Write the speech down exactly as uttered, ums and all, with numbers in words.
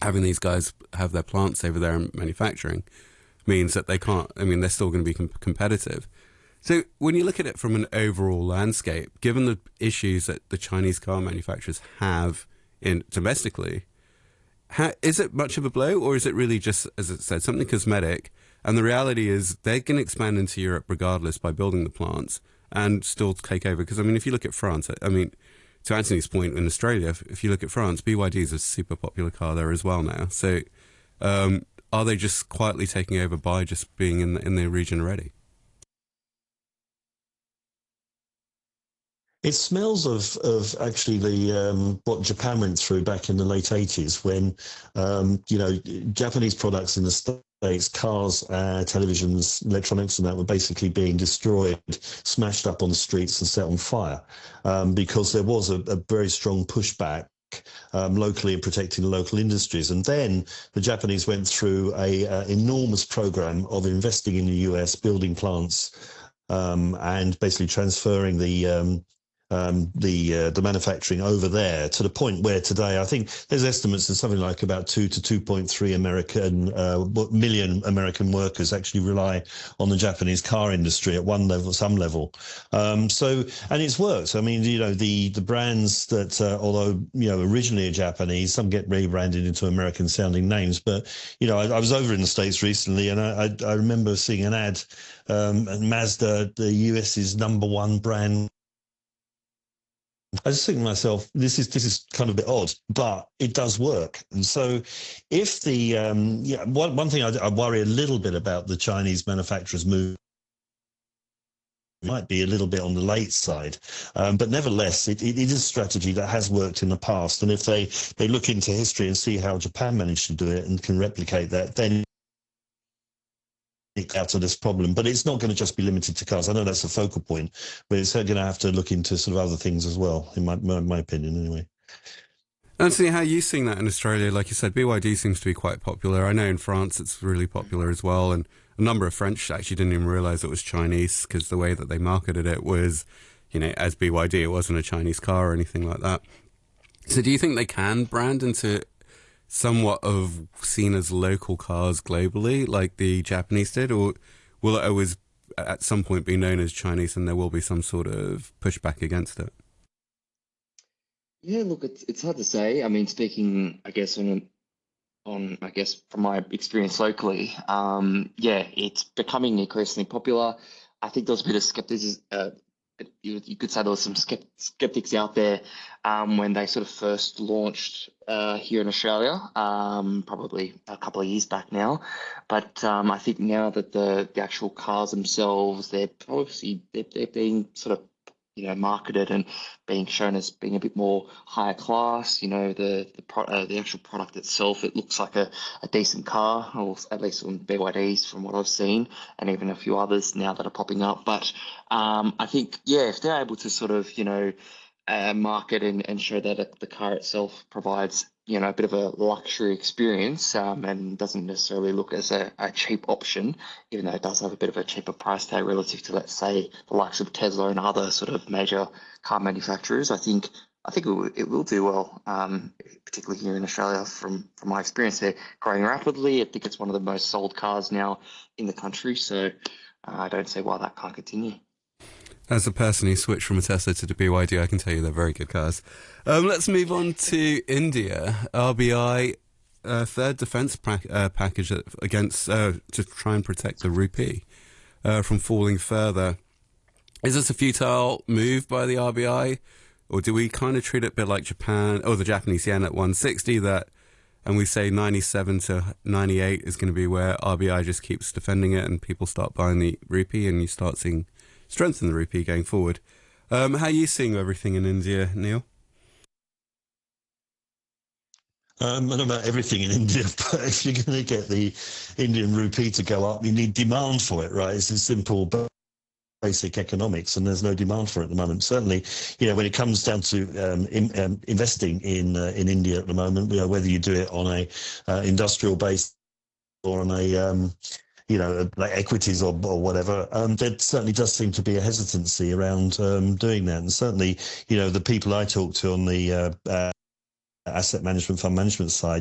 having these guys have their plants over there and manufacturing means that they can't, I mean, they're still going to be com- competitive. So when you look at it from an overall landscape, given the issues that the Chinese car manufacturers have in domestically, how, is it much of a blow, or is it really just, as it said, something cosmetic? And the reality is they can expand into Europe regardless by building the plants and still take over. Because, I mean, if you look at France, I mean, to Anthony's point, in Australia, if, if you look at France, B Y D is a super popular car there as well now. So um, are they just quietly taking over by just being in the, in the region already? It smells of of actually the um, what Japan went through back in the late eighties when um, you know Japanese products in the States, cars, uh, televisions, electronics, and that were basically being destroyed, smashed up on the streets, and set on fire um, because there was a, a very strong pushback. Um, locally and protecting local industries. And then the Japanese went through a uh, enormous program of investing in the U S, building plants, um, and basically transferring the um, um, the uh, the manufacturing over there to the point where today I think there's estimates of something like about two to two point three American uh, million American workers actually rely on the Japanese car industry at one level, some level. Um, so and it's worked. I mean, you know, the the brands that uh, although you know originally are Japanese, some get rebranded into American sounding names. But you know, I, I was over in the States recently, and I I, I remember seeing an ad. Um, and Mazda, the US's number one brand. I just think to myself, this is this is kind of a bit odd, but it does work. And so, if the um, yeah, one one thing I, I worry a little bit about the Chinese manufacturers move might be a little bit on the late side, um, but nevertheless, it, it is a strategy that has worked in the past. And if they they look into history and see how Japan managed to do it and can replicate that, then out of this problem. But it's not going to just be limited to cars. I know that's a focal point, but it's going to have to look into sort of other things as well, in my my, my opinion, anyway. Anthony, how are you seeing that in Australia? Like you said, B Y D seems to be quite popular. I know in France it's really popular as well, and a number of French actually didn't even realise it was Chinese because the way that they marketed it was, you know, as B Y D, it wasn't a Chinese car or anything like that. So do you think they can brand into somewhat of seen as local cars globally, like the Japanese did, or will it always at some point be known as Chinese and there will be some sort of pushback against it? Yeah, look, it's it's hard to say. I mean, speaking, I guess on on I guess from my experience locally, um, yeah, it's becoming increasingly popular. I think there's a bit of skepticism. Uh, you, you could say there was some skept- skeptics out there um, when they sort of first launched uh, here in Australia, um, probably a couple of years back now. But um, I think now that the the actual cars themselves, they're obviously they're, they're being sort of you know, marketed and being shown as being a bit more higher class. You know, the the pro- uh, the actual product itself, it looks like a, a decent car, or at least on B Y Ds from what I've seen, and even a few others now that are popping up. But um, I think, yeah, if they're able to sort of, you know, uh, market and, and show that it- the car itself provides, you know, a bit of a luxury experience um, and doesn't necessarily look as a, a cheap option, even though it does have a bit of a cheaper price tag relative to, let's say, the likes of Tesla and other sort of major car manufacturers. I think I think it will, it will do well, um, particularly here in Australia. From from my experience, they're growing rapidly. I think it's one of the most sold cars now in the country. So uh, I don't see why that can't continue. As a person who switched from a Tesla to the B Y D, I can tell you they're very good cars. Um, let's move on to India. R B I, uh, third defence pra- uh, package against uh, to try and protect the rupee uh, from falling further. Is this a futile move by the R B I, or do we kind of treat it a bit like Japan or the Japanese yen at one sixty that, and we say ninety-seven to ninety-eight is going to be where R B I just keeps defending it and people start buying the rupee and you start seeing strength in the rupee going forward. Um, how are you seeing everything in India, Neil? Um, I don't know about everything in India, but if you're going to get the Indian rupee to go up, you need demand for it, right? It's a simple but basic economics, and there's no demand for it at the moment. Certainly, you know, when it comes down to um, in, um, investing in uh, in India at the moment, you know, whether you do it on a uh, industrial base or on a um, you know, like equities or, or whatever, um, there certainly does seem to be a hesitancy around um, doing that. And certainly, you know, the people I talk to on the uh, uh, asset management, fund management side,